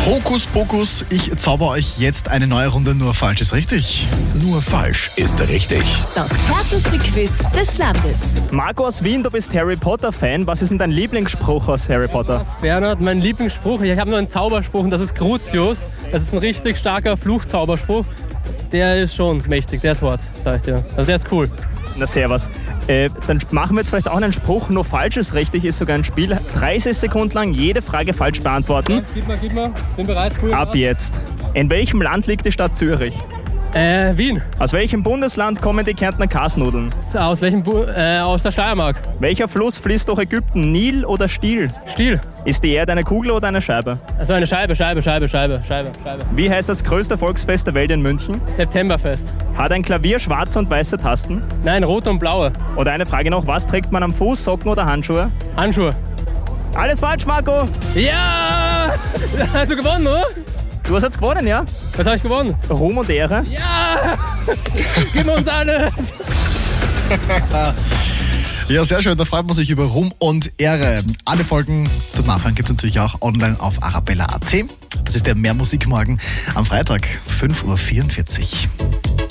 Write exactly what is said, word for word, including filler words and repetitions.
Hokus Pokus, ich zauber euch jetzt eine neue Runde. Nur falsch ist richtig. Nur falsch ist richtig. Das härteste Quiz des Landes. Marco aus Wien, du bist Harry Potter-Fan. Was ist denn dein Lieblingsspruch aus Harry Potter? Bernhard, mein Lieblingsspruch, ich habe nur einen Zauberspruch und das ist Crucius. Das ist ein richtig starker Fluchzauberspruch. Der ist schon mächtig, der ist Wort, sag ich dir. Also der ist cool. Na servus. Äh, dann machen wir jetzt vielleicht auch einen Spruch. Nur falsch ist richtig, ist sogar ein Spiel. dreißig Sekunden lang jede Frage falsch beantworten. Ja, gib mal, gib mal. Bin bereit. Cool. Ab jetzt. In welchem Land liegt die Stadt Zürich? Äh, Wien. Aus welchem Bundesland kommen die Kärntner Kasnudeln? Aus welchem Bu äh, aus der Steiermark. Welcher Fluss fließt durch Ägypten? Nil oder Stiel? Stiel. Ist die Erde eine Kugel oder eine Scheibe? Also eine Scheibe, Scheibe, Scheibe, Scheibe, Scheibe, Scheibe. Wie heißt das größte Volksfest der Welt in München? Septemberfest. Hat ein Klavier schwarze und weiße Tasten? Nein, rote und blaue. Oder eine Frage noch, was trägt man am Fuß, Socken oder Handschuhe? Handschuhe. Alles falsch, Marco! Ja! Hast du gewonnen, oder? Du hast jetzt gewonnen, ja? Was habe ich gewonnen? Ruhm und Ehre. Ja! Gib uns alles! Ja, sehr schön, da freut man sich über Ruhm und Ehre. Alle Folgen zum Nachhören gibt es natürlich auch online auf arabella punkt at. Das ist der Mehr Musik morgen am Freitag, fünf Uhr vierundvierzig.